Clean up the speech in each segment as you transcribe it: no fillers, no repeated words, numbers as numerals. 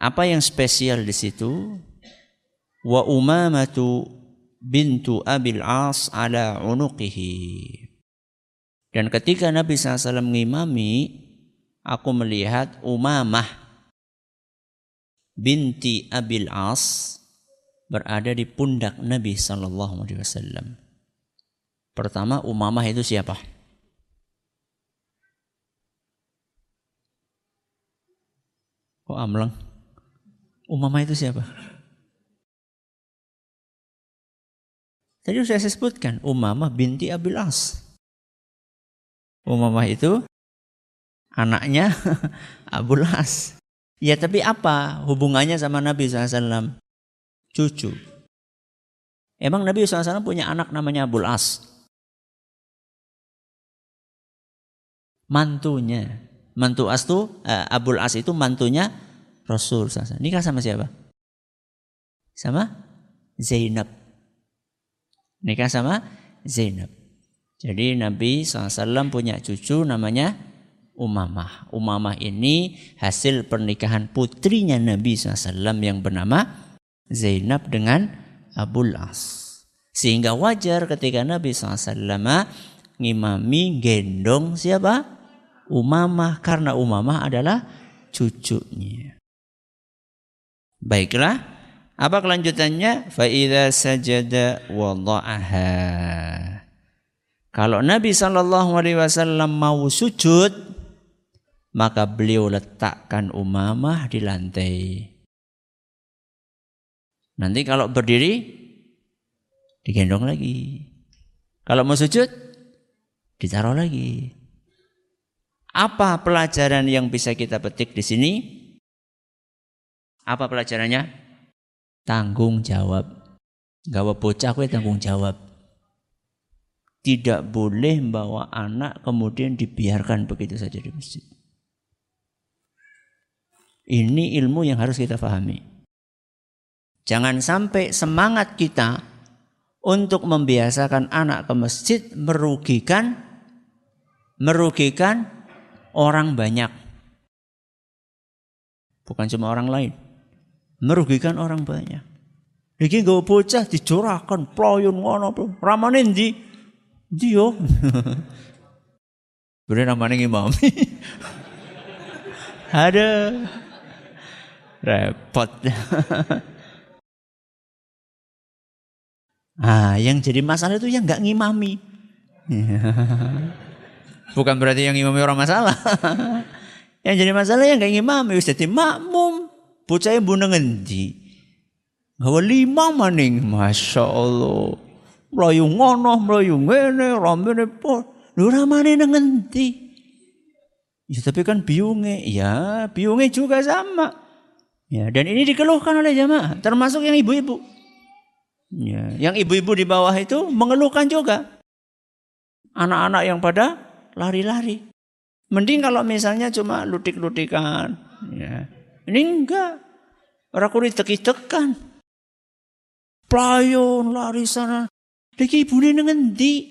Apa yang spesial di situ? Wa Umamatu bintu Abil As ala unuqihi. Dan ketika Nabi SAW ngimami, aku melihat Umamah binti Abil As berada di pundak Nabi SAW. Pertama, Umamah itu siapa? Kok amlang? Umamah itu siapa? Tadi sudah saya sebutkan, Umamah binti Abil As. Umamah itu anaknya Abul As. Ya, tapi apa hubungannya sama Nabi SAW? Cucu. Emang Nabi SAW punya anak namanya Abul As? Mantunya. Mantu As itu, Abul As itu mantunya Rasul SAW. Nikah sama siapa? Sama Zainab. Nikah sama Zainab. Jadi Nabi SAW punya cucu namanya Umamah. Umamah ini hasil pernikahan putrinya Nabi SAW yang bernama Zainab dengan Abul As. Sehingga wajar ketika Nabi SAW ngimami gendong siapa? Umamah, karena Umamah adalah cucunya. Baiklah, apa kelanjutannya? Fa idza sajada wada'aha. Kalau Nabi SAW mau sujud, maka beliau letakkan Umamah di lantai. Nanti kalau berdiri, digendong lagi. Kalau mau sujud, ditaruh lagi. Apa pelajaran yang bisa kita petik di sini? Apa pelajarannya? Tanggung jawab. Gawa bocah kowe tanggung jawab. Tidak boleh membawa anak kemudian dibiarkan begitu saja di masjid. Ini ilmu yang harus kita pahami. Jangan sampai semangat kita untuk membiasakan anak ke masjid merugikan orang banyak. Bukan cuma orang lain. Merugikan orang banyak. Iki nggo bocah dijorakan ployon ngono. Ramane ndi? Ndi yo? Bere ramane imam. Ada repot. Yang jadi masalah itu yang enggak ngimami. Bukan berarti yang ngimami orang masalah. Yang jadi masalah yang enggak ngimami wis dadi makmum. Bocahe mbune ngendi? Gawe 5 maning, masyaallah. Mlayu ngono, mlayu ngene, rambene po. Lho ramane nang ngendi? Ya tapi kan biunge, ya biunge juga sama. Ya, dan ini dikeluhkan oleh jamaah, termasuk yang ibu-ibu. Ya, yang ibu-ibu di bawah itu mengeluhkan juga. Anak-anak yang pada lari-lari. Mending kalau misalnya cuma lutik-lutikan. Ya. Ini enggak. Orang kulit teki-tekan. Playon lari sana. Lagi ibune nang endi?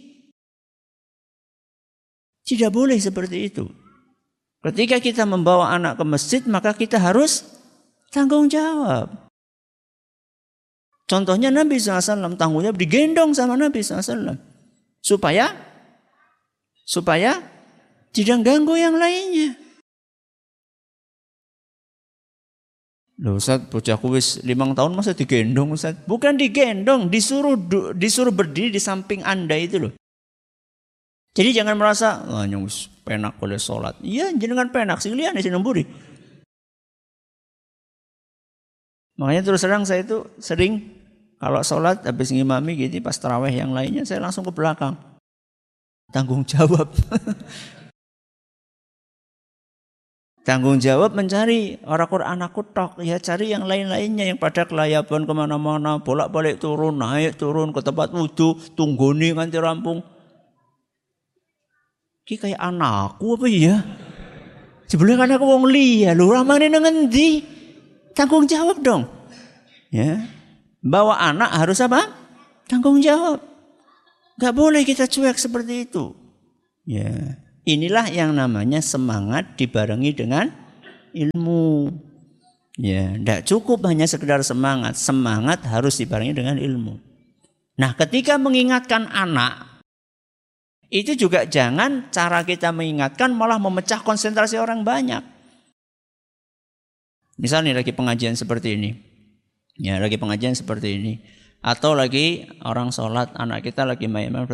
Tidak boleh seperti itu. Ketika kita membawa anak ke masjid, maka kita harus tanggung jawab. Contohnya Nabi SAW tanggung jawab digendong sama Nabi SAW. Supaya tidak ganggu yang lainnya. Loh Ustaz, bocahku wis 5 tahun masa digendong Ustaz? Bukan digendong, disuruh berdiri di samping Anda itu loh. Jadi jangan merasa, nyus penak oleh sholat. Iya, jenengan penak sing liyane sing nemburi. Makanya terus terang saya itu sering kalau sholat habis ngimami gitu pas tarawih yang lainnya saya langsung ke belakang. Tanggung jawab. Tanggung jawab mencari orang Quran aku tok, ya cari yang lain-lainnya yang pada kelayaban kemana-mana, bolak-balik turun, naik turun ke tempat wudhu, tungguni nganti rampung. Ki kayak anakku apa ya? Sebelum anakku wong liya, lu ramane nang endi? Tanggung jawab dong. Ya. Bawa anak harus apa? Tanggung jawab. Gak boleh kita cuek seperti itu. Ya. Inilah yang namanya semangat dibarengi dengan ilmu. Ya, tidak cukup hanya sekedar semangat. Semangat harus dibarengi dengan ilmu. Nah, ketika mengingatkan anak, itu juga jangan cara kita mengingatkan malah memecah konsentrasi orang banyak. Misalnya lagi pengajian seperti ini. Ya, lagi pengajian seperti ini. Atau lagi orang sholat, anak kita lagi main-main.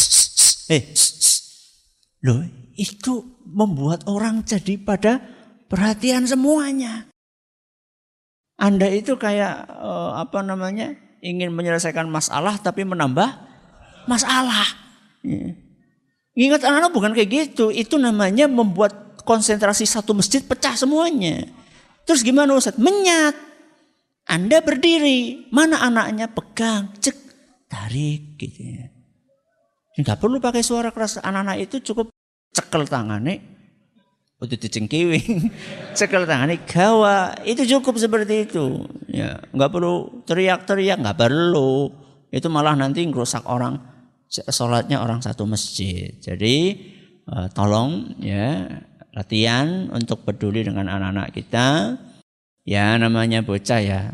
Loh, itu membuat orang jadi pada perhatian semuanya. Anda itu kayak ingin menyelesaikan masalah tapi menambah masalah. Ingat anak-anak bukan kayak gitu. Itu namanya membuat konsentrasi satu masjid pecah semuanya. Terus gimana Ustaz? Menyat. Anda berdiri, mana anaknya? Pegang, cek, tarik gitu ya. Enggak perlu pakai suara keras. Anak-anak itu cukup cekel tangannya. Udah dicengkiwing, cekel tangannya gawa, itu cukup seperti itu. Ya, nggak perlu teriak-teriak, nggak perlu. Itu malah nanti ngerusak orang sholatnya orang satu masjid. Jadi tolong ya latihan untuk peduli dengan anak-anak kita. Ya namanya bocah ya,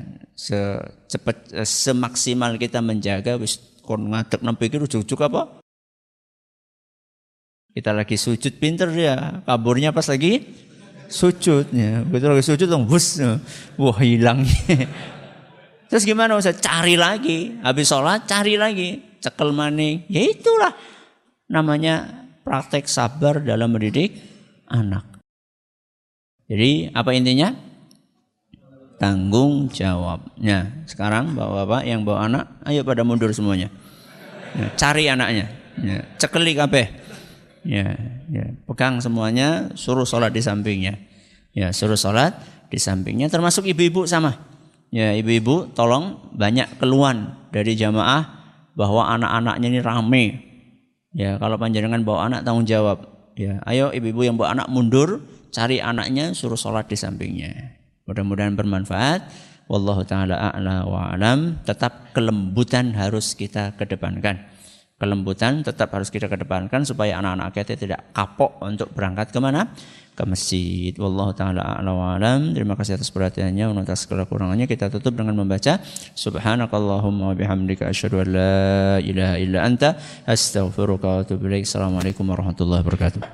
semaksimal kita menjaga. Wis kon ngadeg nang pikir ujug-ujug apa? Kita lagi sujud pinter dia, kaburnya pas lagi sujudnya. Begitu lagi sujud dong, bus, wah hilang. Terus gimana Ustaz? Cari lagi, habis sholat cari lagi, cekel maning. Ya itulah namanya praktek sabar dalam mendidik anak. Jadi apa intinya? Tanggung jawabnya. Sekarang bapak-bapak yang bawa anak, ayo pada mundur semuanya. Ya, cari anaknya, ya, cekeli kabeh. Ya, pegang semuanya, suruh sholat di sampingnya. Ya, suruh sholat di sampingnya, termasuk ibu-ibu sama. Ya, ibu-ibu tolong banyak keluhan dari jamaah bahwa anak-anaknya ini rame. Ya, kalau panjenengan bawa anak tanggung jawab. Ya, ayo ibu-ibu yang bawa anak mundur, cari anaknya, suruh sholat di sampingnya. Mudah-mudahan bermanfaat. Wallahu taala a'la wa alam. Tetap kelembutan harus kita kedepankan. Kelembutan tetap harus kita kedepankan supaya anak-anak kita tidak kapok untuk berangkat kemana? Ke masjid. Wallahu ta'ala a'la wa alam. Terima kasih atas perhatiannya. Atas segala kurangannya kita tutup dengan membaca Subhanakallahumma wa bihamdika asyhadu an la ilaha illa anta astaghfiruka wa atubu ilaik. Assalamualaikum warahmatullahi wabarakatuh.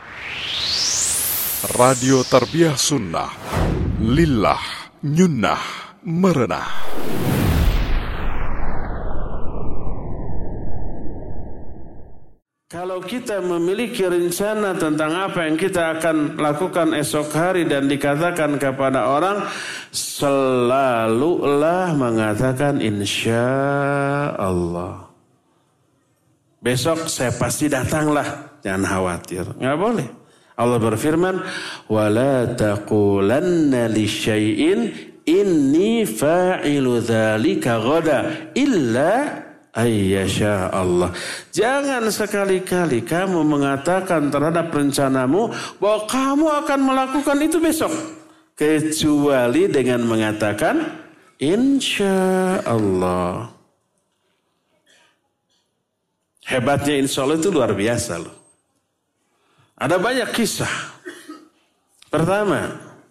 Radio Tarbiyah Sunnah Lillah Nyunnah Merenah. Kalau kita memiliki rencana tentang apa yang kita akan lakukan esok hari dan dikatakan kepada orang, selalulah mengatakan insya Allah. Besok saya pasti datanglah, jangan khawatir. Nggak boleh. Allah berfirman, wala taqulanna li syai'in inni fa'ilu dzalika ghadan illa ayyasha Allah. Jangan sekali-kali kamu mengatakan terhadap rencanamu bahwa kamu akan melakukan itu besok, kecuali dengan mengatakan insya Allah. Hebatnya insya Allah itu luar biasa loh. Ada banyak kisah. Pertama,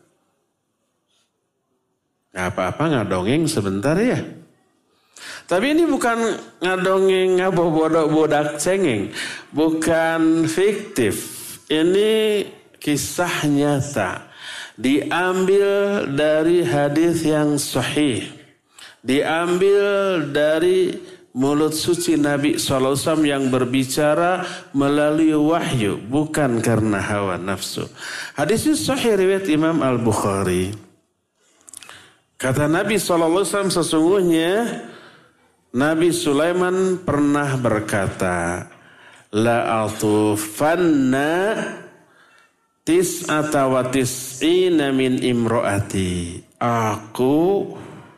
nggak apa-apa ngadongeng sebentar ya. Tapi ini bukan ngadongeng bodak cengeng, bukan fiktif. Ini kisah nyata, diambil dari hadis yang sahih, diambil dari mulut suci Nabi SAW yang berbicara melalui wahyu, bukan karena hawa nafsu. Hadis ini sahih riwayat Imam Al-Bukhari. Kata Nabi SAW, sesungguhnya Nabi Sulaiman pernah berkata, la atufanna tis'ata wa tis'ina min imro'ati. Aku,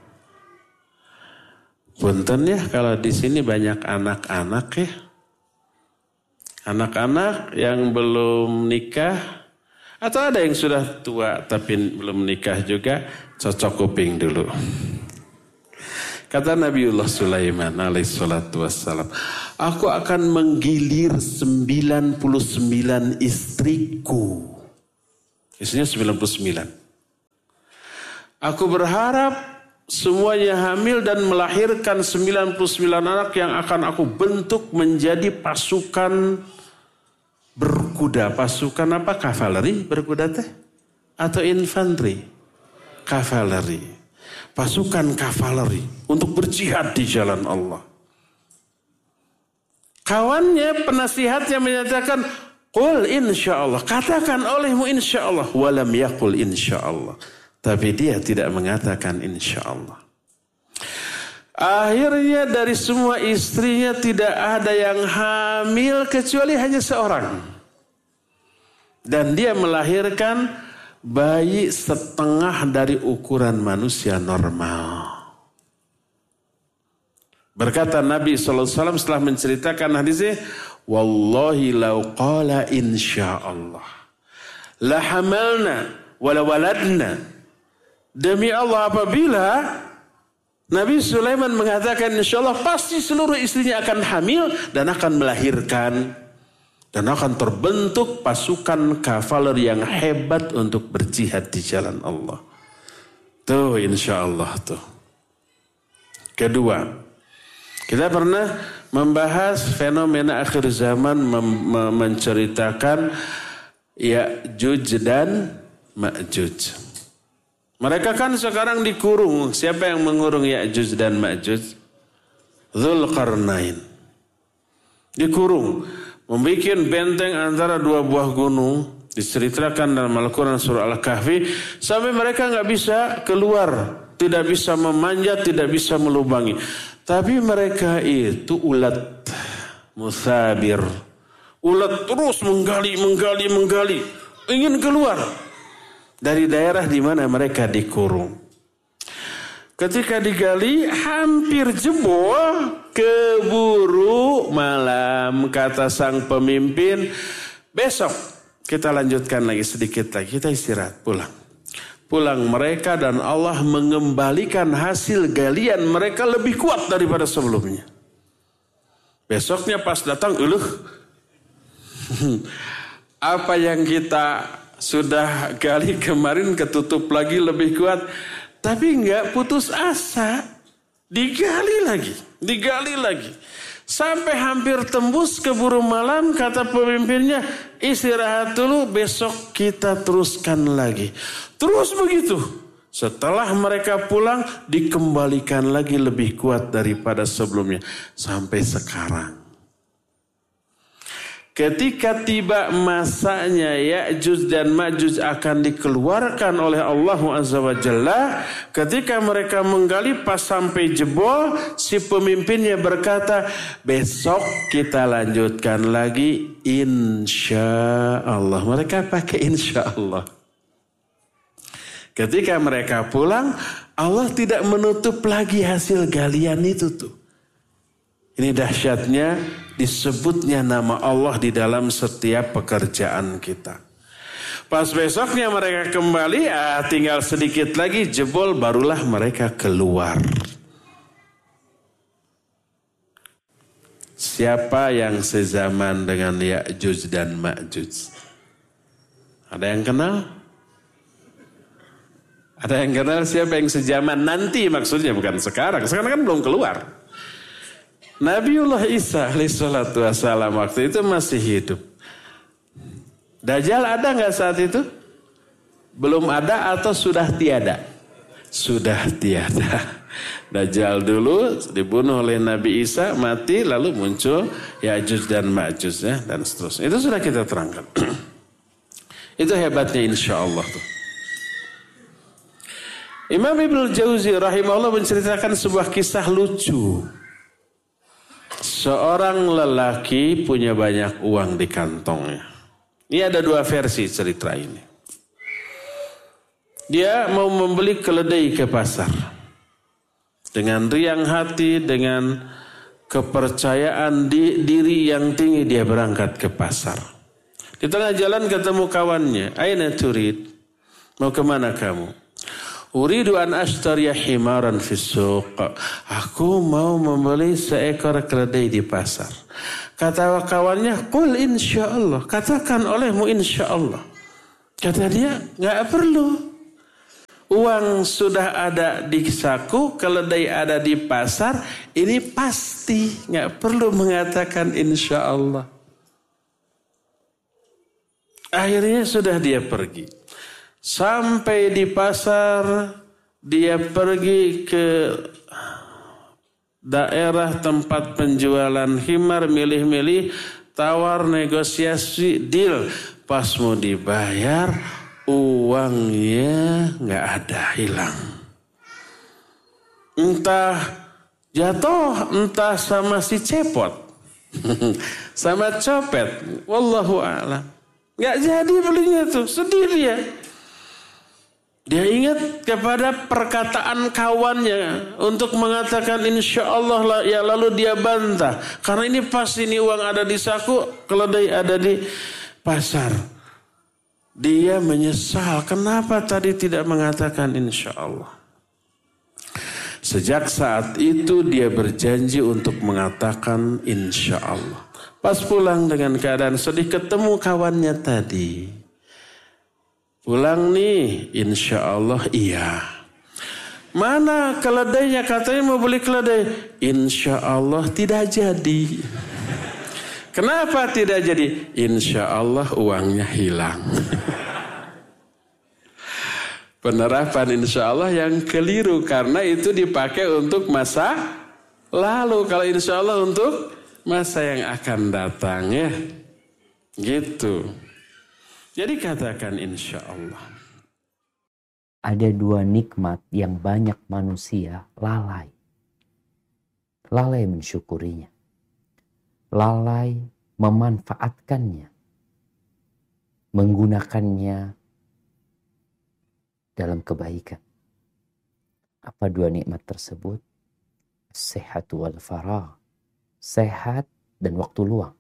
punten ya kalau di sini banyak anak-anak ya. Anak-anak yang belum nikah atau ada yang sudah tua tapi belum nikah juga, cocok kuping dulu. Kata Nabiullah Sulaiman alaihissalatu wassalam, aku akan menggilir 99 istriku. Isinya 99. Aku berharap semuanya hamil dan melahirkan 99 anak yang akan aku bentuk menjadi pasukan berkuda. Pasukan apa? Kavaleri berkuda teh? Atau infanteri? Kavaleri. Pasukan kavaleri untuk berjihad di jalan Allah. Kawannya, penasihatnya menyatakan, qul insyaallah. Katakan olehmu insyaallah. Walam yaqul insyaallah. Tapi dia tidak mengatakan insyaallah. Akhirnya dari semua istrinya tidak ada yang hamil kecuali hanya seorang. Dan dia melahirkan bayi setengah dari ukuran manusia normal. Berkata Nabi SAW setelah menceritakan hadisnya, wallahi law qala insyaallah la hamalna wala waladna. Demi Allah, apabila Nabi Sulaiman mengatakan insyaallah, pasti seluruh istrinya akan hamil dan akan melahirkan. Dan akan terbentuk pasukan kavaleri yang hebat untuk berjihad di jalan Allah. Tuh insyaallah tuh. Kedua, kita pernah membahas fenomena akhir zaman menceritakan Ya'juj dan Ma'juj. Mereka kan sekarang dikurung. Siapa yang mengurung Ya'juj dan Ma'juj? Dzulqarnain. Dikurung. Membikin benteng antara dua buah gunung. Diceritakan dalam Al-Quran surah Al-Kahfi. Sampai mereka gak bisa keluar. Tidak bisa memanjat, tidak bisa melubangi. Tapi mereka itu ulat. Musabir. Ulat terus menggali. Ingin keluar dari daerah di mana mereka dikurung. Ketika digali hampir jebol, keburu malam, kata sang pemimpin, besok kita lanjutkan lagi sedikit lagi, kita istirahat, pulang mereka dan Allah mengembalikan hasil galian mereka lebih kuat daripada sebelumnya. Besoknya pas datang, apa yang kita sudah gali kemarin ketutup lagi lebih kuat. Tapi enggak putus asa. Digali lagi. Sampai hampir tembus keburu malam, kata pemimpinnya, istirahat dulu, besok kita teruskan lagi. Terus begitu. Setelah mereka pulang, dikembalikan lagi lebih kuat daripada sebelumnya. Sampai sekarang. Ketika tiba masanya Ya'juj dan Ma'juj akan dikeluarkan oleh Allah Azza wa Jalla. Ketika mereka menggali pas sampai jebol, si pemimpinnya berkata, besok kita lanjutkan lagi insya Allah. Mereka pakai insya Allah. Ketika mereka pulang, Allah tidak menutup lagi hasil galian itu tuh. Ini dahsyatnya disebutnya nama Allah di dalam setiap pekerjaan kita. Pas besoknya mereka kembali, tinggal sedikit lagi jebol, barulah mereka keluar. Siapa yang sezaman dengan Ya'juj dan Ma'juj? Ada yang kenal? Ada yang kenal siapa yang sezaman nanti, maksudnya bukan sekarang. Sekarang kan belum keluar. Nabiullah Isa alaihissalatu wassalam waktu itu masih hidup. Dajjal ada nggak saat itu? Belum ada atau sudah tiada? Sudah tiada. Dajjal dulu dibunuh oleh Nabi Isa, mati, lalu muncul Ya'juj dan Ma'juj ya, dan seterusnya. Itu sudah kita terangkan. Itu hebatnya insya Allah tuh. Imam Ibnul Jauzi rahimahullah menceritakan sebuah kisah lucu. Seorang lelaki punya banyak uang di kantongnya. Ini ada dua versi cerita ini. Dia mau membeli keledai ke pasar. Dengan riang hati, dengan kepercayaan diri yang tinggi, dia berangkat ke pasar. Di tengah jalan ketemu kawannya. Aina turid? Mau kemana kamu? Uridu an ashtariya himaran fis suq. Aku mau membeli seekor keledai di pasar. Kata kawannya, qul insyaallah. Katakan olehmu insyaallah. Kata dia, enggak perlu. uang sudah ada di saku, keledai ada di pasar, ini pasti, nggak perlu mengatakan insya Allah. Akhirnya sudah dia pergi. Sampai di pasar, dia pergi ke daerah tempat penjualan khimar, milih-milih, tawar, negosiasi, deal. Pas mau dibayar, uangnya nggak ada, hilang. Entah jatuh, entah sama si cepot, sama copet. Wallahu a'lam. Nggak jadi belinya tuh, sedih dia. Dia ingat kepada perkataan kawannya untuk mengatakan insya Allah, ya lalu dia bantah. Karena ini pas ini uang ada di saku, keledai ada di pasar. Dia menyesal, kenapa tadi tidak mengatakan insya Allah. Sejak saat itu dia berjanji untuk mengatakan insya Allah. Pas pulang dengan keadaan sedih, ketemu kawannya tadi. Pulang nih, insya Allah iya. Mana keledainya, katanya mau beli keledai. Insya Allah tidak jadi. Kenapa tidak jadi? Insya Allah uangnya hilang. Penerapan insya Allah yang keliru, karena itu dipakai untuk masa lalu. Kalau insya Allah untuk masa yang akan datang, ya. Gitu. Jadi katakan insya Allah. Ada dua nikmat yang banyak manusia lalai. Lalai mensyukurinya. Lalai memanfaatkannya. Menggunakannya dalam kebaikan. Apa dua nikmat tersebut? Sehat wal faragh. Sehat dan waktu luang.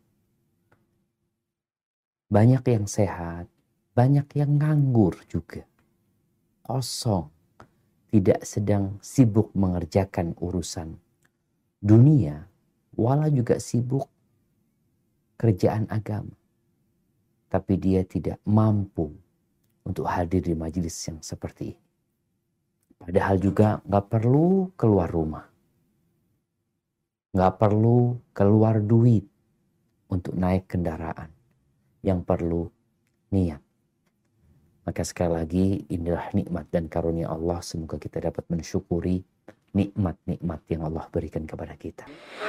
Banyak yang sehat, banyak yang nganggur juga. Kosong, tidak sedang sibuk mengerjakan urusan dunia, walau juga sibuk kerjaan agama. Tapi dia tidak mampu untuk hadir di majelis yang seperti ini. Padahal juga gak perlu keluar rumah. Gak perlu keluar duit untuk naik kendaraan. Yang perlu niat. Maka sekali lagi, inilah nikmat dan karunia Allah. Semoga kita dapat mensyukuri nikmat-nikmat yang Allah berikan kepada kita.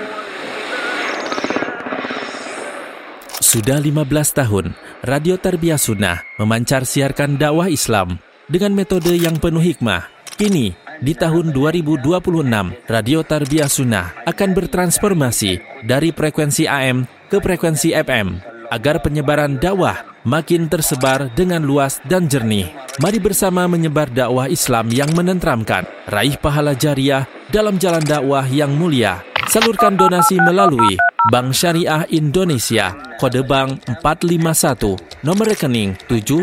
Sudah 15 tahun, Radio Tarbiyah Sunnah memancar siarkan dakwah Islam dengan metode yang penuh hikmah. Kini, di tahun 2026, Radio Tarbiyah Sunnah akan bertransformasi dari frekuensi AM ke frekuensi FM. Agar penyebaran dakwah makin tersebar dengan luas dan jernih. Mari bersama menyebar dakwah Islam yang menenteramkan. Raih pahala jariah dalam jalan dakwah yang mulia. Salurkan donasi melalui Bank Syariah Indonesia, kode bank 451, nomor rekening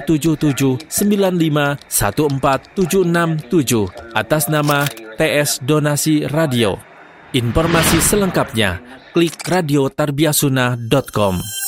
77795147677, atas nama TS Donasi Radio. Informasi selengkapnya, klik radiotarbiyahsunnah.com.